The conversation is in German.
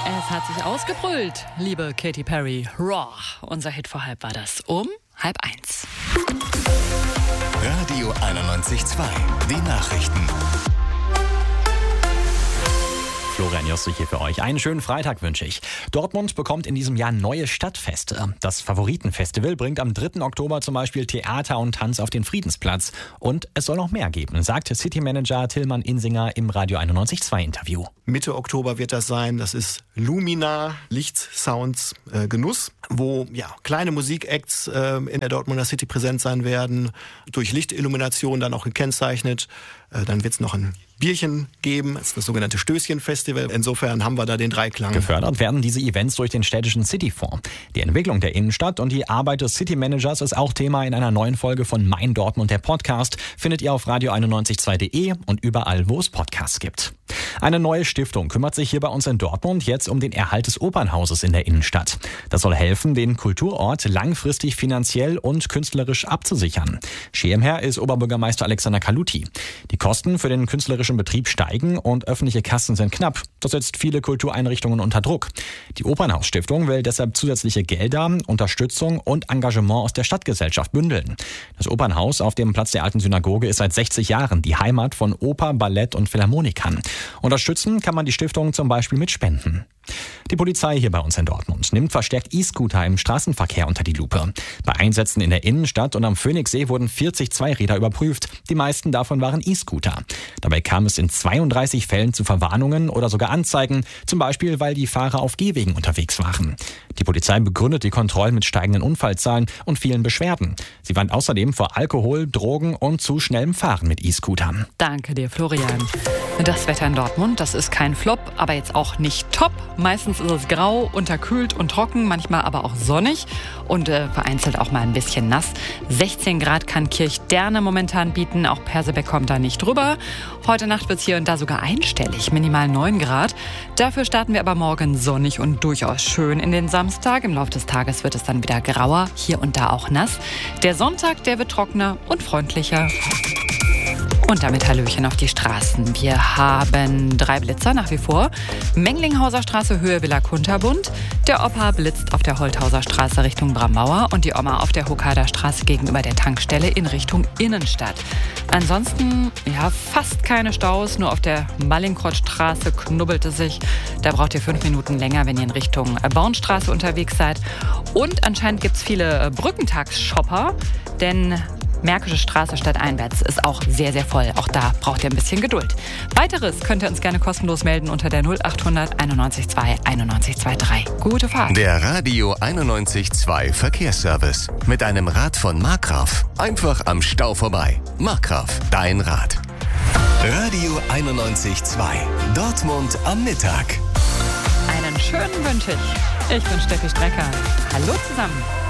Es hat sich ausgebrüllt, liebe Katy Perry. Raw. Unser Hit vor halb war das um 12:30. Radio 91.2. Die Nachrichten. Florian Jossig hier für euch. Einen schönen Freitag wünsche ich. Dortmund bekommt in diesem Jahr neue Stadtfeste. Das Favoritenfestival bringt am 3. Oktober zum Beispiel Theater und Tanz auf den Friedensplatz. Und es soll noch mehr geben, sagt City-Manager Tillmann Insinger im Radio 91.2 Interview. Mitte Oktober wird das sein. Das ist Lumina, Licht, Sounds, Genuss, wo kleine Musikacts in der Dortmunder City präsent sein werden, durch Lichtillumination dann auch gekennzeichnet. Dann wird es noch ein Bierchen geben, das ist das sogenannte Stößchen-Festival. Insofern haben wir da den Dreiklang. Gefördert werden diese Events durch den städtischen Cityfonds. Die Entwicklung der Innenstadt und die Arbeit des City-Managers ist auch Thema in einer neuen Folge von Mein Dortmund, der Podcast. Findet ihr auf radio912.de und überall, wo es Podcasts gibt. Eine neue Stiftung kümmert sich hier bei uns in Dortmund jetzt um den Erhalt des Opernhauses in der Innenstadt. Das soll helfen, den Kulturort langfristig finanziell und künstlerisch abzusichern. Schirmherr ist Oberbürgermeister Alexander Kaluti. Die Kosten für den künstlerischen Betrieb steigen und öffentliche Kassen sind knapp. Das setzt viele Kultureinrichtungen unter Druck. Die Opernhausstiftung will deshalb zusätzliche Gelder, Unterstützung und Engagement aus der Stadtgesellschaft bündeln. Das Opernhaus auf dem Platz der Alten Synagoge ist seit 60 Jahren die Heimat von Oper, Ballett und Philharmonikern. Unterstützen kann man die Stiftung zum Beispiel mit Spenden. Die Polizei hier bei uns in Dortmund nimmt verstärkt E-Scooter im Straßenverkehr unter die Lupe. Bei Einsätzen in der Innenstadt und am Phoenixsee wurden 40 Zweiräder überprüft. Die meisten davon waren E-Scooter. Dabei kam es in 32 Fällen zu Verwarnungen oder sogar Anzeigen, zum Beispiel weil die Fahrer auf Gehwegen unterwegs waren. Die Polizei begründet die Kontrollen mit steigenden Unfallzahlen und vielen Beschwerden. Sie warnt außerdem vor Alkohol, Drogen und zu schnellem Fahren mit E-Scootern. Danke dir, Florian. Das Wetter in Dortmund, das ist kein Flop, aber jetzt auch nicht top. Meistens ist es grau, unterkühlt und trocken, manchmal aber auch sonnig und vereinzelt auch mal ein bisschen nass. 16 Grad kann Kirchderne momentan bieten, auch Persebeck kommt da nicht drüber. Heute Nacht wird es hier und da sogar einstellig, minimal 9 Grad. Dafür starten wir aber morgen sonnig und durchaus schön in den Samstag. Im Laufe des Tages wird es dann wieder grauer, hier und da auch nass. Der Sonntag, der wird trockener und freundlicher. Und damit Hallöchen auf die Straßen. Wir haben 3 Blitzer nach wie vor. Menglinghauser Straße, Höhe Villa Kunterbund. Der Opa blitzt auf der Holthauser Straße Richtung Bramauer und die Oma auf der Hokader Straße gegenüber der Tankstelle in Richtung Innenstadt. Ansonsten, fast keine Staus. Nur auf der Mallinckrodtstraße knubbelt es sich. Da braucht ihr 5 Minuten länger, wenn ihr in Richtung Bornstraße unterwegs seid. Und anscheinend gibt es viele Brückentagsshopper, denn Märkische Straße stadteinwärts ist auch sehr, sehr voll. Auch da braucht ihr ein bisschen Geduld. Weiteres könnt ihr uns gerne kostenlos melden unter der 0800 91 2 91 23. Gute Fahrt. Der Radio 91.2 Verkehrsservice. Mit einem Rad von Markgraf. Einfach am Stau vorbei. Markgraf, dein Rad. Radio 91.2. Dortmund am Mittag. Einen schönen wünsche ich. Ich bin Steffi Strecker. Hallo zusammen.